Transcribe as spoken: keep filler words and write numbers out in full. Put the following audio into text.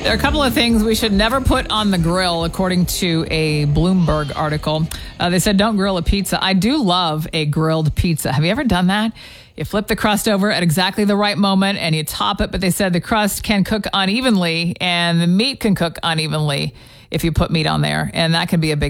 There are a couple of things we should never put on the grill, according to a Bloomberg article. Uh, they said don't grill a pizza. I do love a grilled pizza. Have you ever done that? You flip the crust over at exactly the right moment and you top it, but they said the crust can cook unevenly and the meat can cook unevenly if you put meat on there, and that can be a big